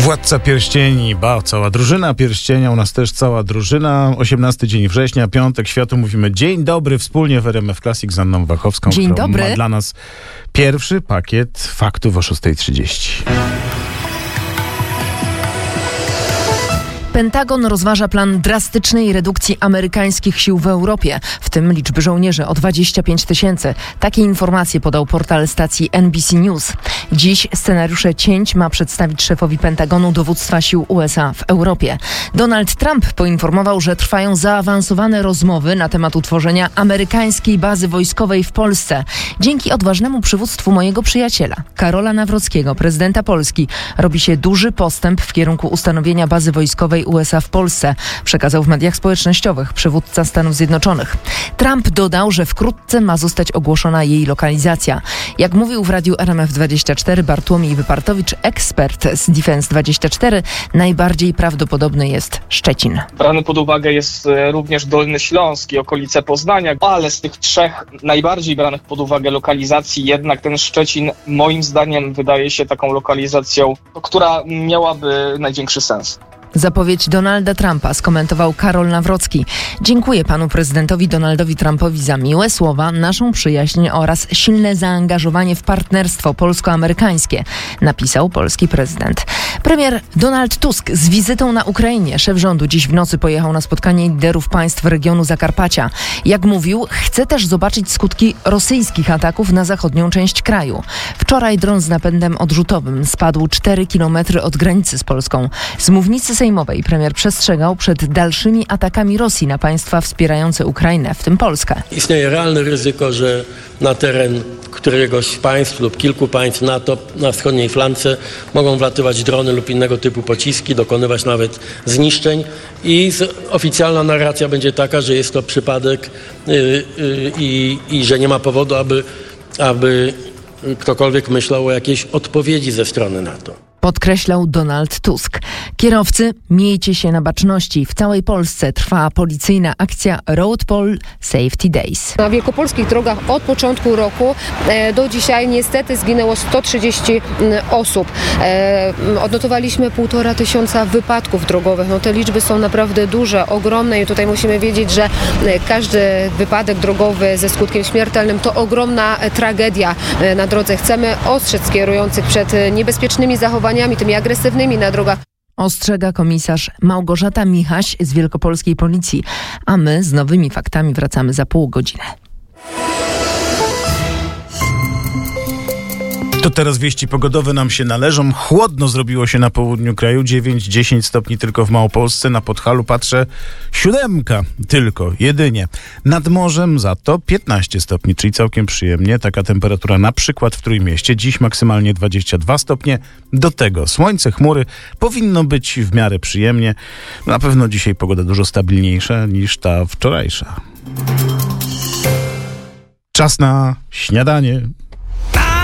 Władca Pierścieni, cała drużyna Pierścienia, u nas też cała drużyna. 18 dzień września, piątek, światu mówimy dzień dobry wspólnie w RMF Classic z Anną Wachowską, dzień która dobry. ma dla nas pierwszy pakiet faktów o 6:30. Pentagon rozważa plan drastycznej redukcji amerykańskich sił w Europie, w tym liczby żołnierzy o 25 000. Takie informacje podał portal stacji NBC News. Dziś scenariusze cięć ma przedstawić szefowi Pentagonu dowództwa sił USA w Europie. Donald Trump poinformował, że trwają zaawansowane rozmowy na temat utworzenia amerykańskiej bazy wojskowej w Polsce. Dzięki odważnemu przywództwu mojego przyjaciela, Karola Nawrockiego, prezydenta Polski, robi się duży postęp w kierunku ustanowienia bazy wojskowej USA w Polsce, przekazał w mediach społecznościowych przywódca Stanów Zjednoczonych. Trump dodał, że wkrótce ma zostać ogłoszona jej lokalizacja. Jak mówił w radiu RMF24 Bartłomiej Wypartowicz, ekspert z Defense24, najbardziej prawdopodobny jest Szczecin. Brany pod uwagę jest również Dolny Śląsk i okolice Poznania, ale z tych trzech najbardziej branych pod uwagę lokalizacji jednak ten Szczecin moim zdaniem wydaje się taką lokalizacją, która miałaby największy sens. Zapowiedź Donalda Trumpa skomentował Karol Nawrocki. Dziękuję panu prezydentowi Donaldowi Trumpowi za miłe słowa, naszą przyjaźń oraz silne zaangażowanie w partnerstwo polsko-amerykańskie, napisał polski prezydent. Premier Donald Tusk z wizytą na Ukrainie. Szef rządu dziś w nocy pojechał na spotkanie liderów państw regionu Zakarpacia. Jak mówił, chce też zobaczyć skutki rosyjskich ataków na zachodnią część kraju. Wczoraj dron z napędem odrzutowym spadł 4 kilometry od granicy z Polską. Z mównicy sejmowej premier przestrzegał przed dalszymi atakami Rosji na państwa wspierające Ukrainę, w tym Polskę. Istnieje realne ryzyko, że na teren któregoś z państw lub kilku państw NATO na wschodniej flance mogą wlatywać drony lub innego typu pociski, dokonywać nawet zniszczeń i oficjalna narracja będzie taka, że jest to przypadek i że nie ma powodu, aby ktokolwiek myślał o jakiejś odpowiedzi ze strony NATO. Podkreślał Donald Tusk. Kierowcy, miejcie się na baczności. W całej Polsce trwa policyjna akcja Road Patrol Safety Days. Na wielkopolskich drogach od początku roku do dzisiaj niestety zginęło 130 osób. Odnotowaliśmy 1500 wypadków drogowych. Te liczby są naprawdę duże, ogromne i tutaj musimy wiedzieć, że każdy wypadek drogowy ze skutkiem śmiertelnym to ogromna tragedia na drodze. Chcemy ostrzec kierujących przed niebezpiecznymi zachowaniami, tymi agresywnymi na drogach. Ostrzega komisarz Małgorzata Michaś z Wielkopolskiej Policji. A my z nowymi faktami wracamy za pół godziny. To teraz wieści pogodowe nam się należą. Chłodno zrobiło się na południu kraju. 9-10 stopni tylko w Małopolsce. Na Podhalu patrzę 7 tylko, jedynie. Nad morzem za to 15 stopni, czyli całkiem przyjemnie. Taka temperatura na przykład w Trójmieście. Dziś maksymalnie 22 stopnie. Do tego słońce, chmury. Powinno być w miarę przyjemnie. Na pewno dzisiaj pogoda dużo stabilniejsza niż ta wczorajsza. Czas na śniadanie.